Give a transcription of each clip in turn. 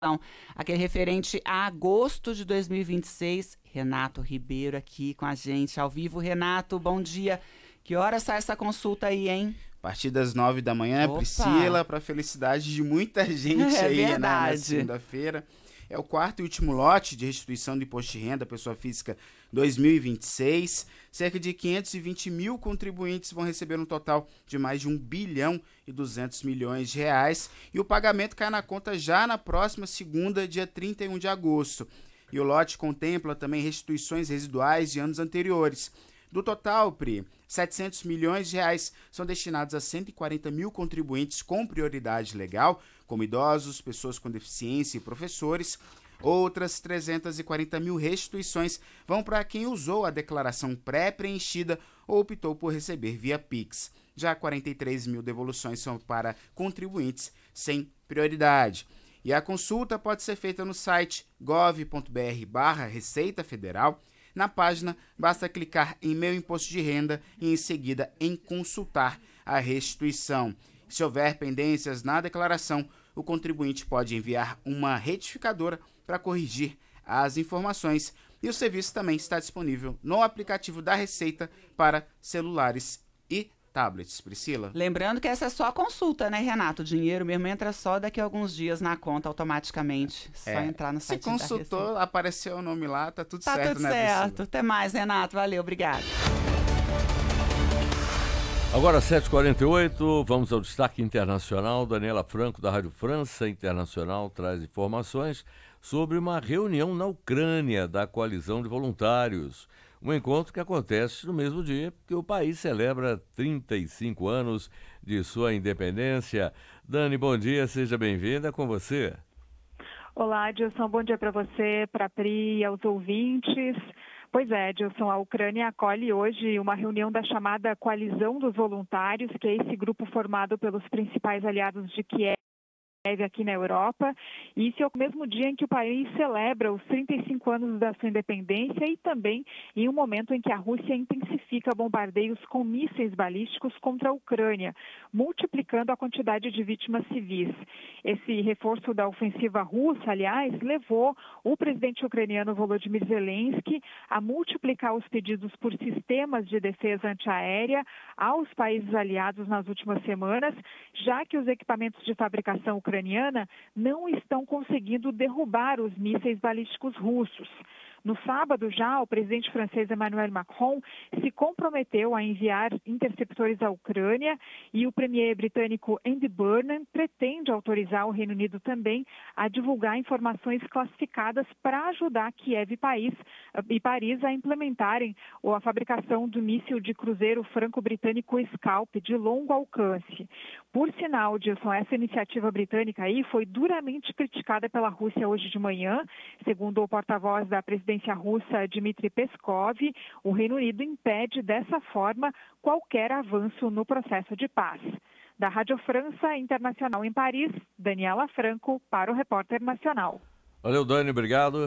aquele referente a agosto de 2026. Renato Ribeiro aqui com a gente ao vivo. Renato, bom dia. Que hora sai essa consulta aí, hein? A partir das 9 da manhã, Opa! Priscila, para felicidade de muita gente aí na segunda-feira. É o quarto e último lote de restituição do Imposto de Renda à Pessoa Física 2026. Cerca de 520 mil contribuintes vão receber um total de mais de 1 bilhão e 200 milhões de reais. E o pagamento cai na conta já na próxima segunda, dia 31 de agosto. E o lote contempla também restituições residuais de anos anteriores. Do total, Pri, 700 milhões de reais são destinados a 140 mil contribuintes com prioridade legal, como idosos, pessoas com deficiência e professores. Outras 340 mil restituições vão para quem usou a declaração pré-preenchida ou optou por receber via Pix. Já 43 mil devoluções são para contribuintes sem prioridade. E a consulta pode ser feita no site gov.br/Receita Federal. Na página, basta clicar em Meu Imposto de Renda e, em seguida, em Consultar a restituição. Se houver pendências na declaração, o contribuinte pode enviar uma retificadora para corrigir as informações. E o serviço também está disponível no aplicativo da Receita para celulares e tablets. Priscila? Lembrando que essa é só a consulta, né, Renato? O dinheiro mesmo entra só daqui a alguns dias na conta automaticamente. Só entrar no site da Receita. Se consultou, apareceu o nome lá, tá tudo certo, né, Tá tudo certo. Até mais, Renato. Valeu, obrigado. Agora, 7h48, vamos ao destaque internacional. Daniela Franco, da Rádio França Internacional, traz informações sobre uma reunião na Ucrânia da Coalizão de Voluntários. Um encontro que acontece no mesmo dia que o país celebra 35 anos de sua independência. Dani, bom dia, seja bem-vinda, com você. Olá, Edilson, bom dia para você, para a Pri e aos ouvintes. Pois é, Edilson, a Ucrânia acolhe hoje uma reunião da chamada Coalizão dos Voluntários, que é esse grupo formado pelos principais aliados de Kiev aqui na Europa, e isso é o mesmo dia em que o país celebra os 35 anos da sua independência e também em um momento em que a Rússia intensifica bombardeios com mísseis balísticos contra a Ucrânia, multiplicando a quantidade de vítimas civis. Esse reforço da ofensiva russa, aliás, levou o presidente ucraniano Volodymyr Zelensky a multiplicar os pedidos por sistemas de defesa antiaérea aos países aliados nas últimas semanas, já que os equipamentos de fabricação ucraniana não estão conseguindo derrubar os mísseis balísticos russos. No sábado, já, o presidente francês Emmanuel Macron se comprometeu a enviar interceptores à Ucrânia e o premier britânico Andy Burnham pretende autorizar o Reino Unido também a divulgar informações classificadas para ajudar Kiev e Paris a implementarem a fabricação do míssil de cruzeiro franco-britânico Scalp de longo alcance. Por sinal, Dilson, essa iniciativa britânica aí foi duramente criticada pela Rússia hoje de manhã, segundo o porta-voz da presidência russa Dmitry Peskov. O Reino Unido impede dessa forma qualquer avanço no processo de paz. Da Rádio França Internacional em Paris, Daniela Franco para o Repórter Nacional. Valeu, Dani, obrigado.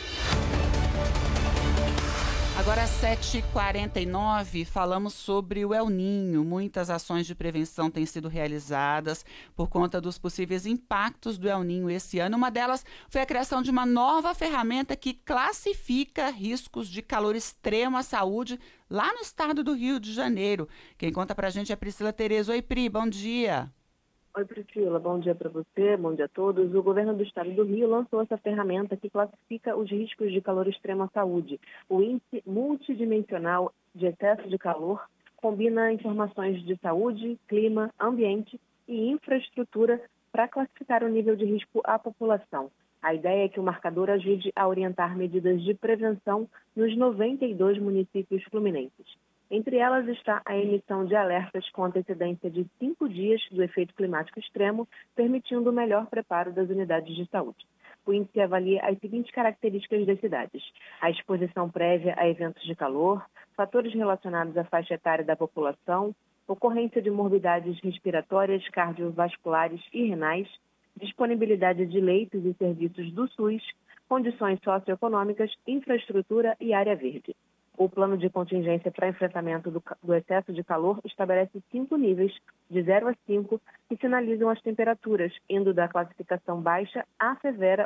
Agora, às 7h49, falamos sobre o El Niño. Muitas ações de prevenção têm sido realizadas por conta dos possíveis impactos do El Niño esse ano. Uma delas foi a criação de uma nova ferramenta que classifica riscos de calor extremo à saúde lá no estado do Rio de Janeiro. Quem conta pra gente é a Priscila Tereza. Oi, Pri, bom dia. Oi, Priscila, bom dia para você, bom dia a todos. O governo do estado do Rio lançou essa ferramenta que classifica os riscos de calor extremo à saúde. O índice multidimensional de excesso de calor combina informações de saúde, clima, ambiente e infraestrutura para classificar o nível de risco à população. A ideia é que o marcador ajude a orientar medidas de prevenção nos 92 municípios fluminenses. Entre elas está a emissão de alertas com antecedência de 5 dias do efeito climático extremo, permitindo o melhor preparo das unidades de saúde. O índice avalia as seguintes características das cidades: a exposição prévia a eventos de calor, fatores relacionados à faixa etária da população, ocorrência de morbidades respiratórias, cardiovasculares e renais, disponibilidade de leitos e serviços do SUS, condições socioeconômicas, infraestrutura e área verde. O plano de contingência para enfrentamento do excesso de calor estabelece 5 níveis, de 0 a 5, que sinalizam as temperaturas, indo da classificação baixa à severa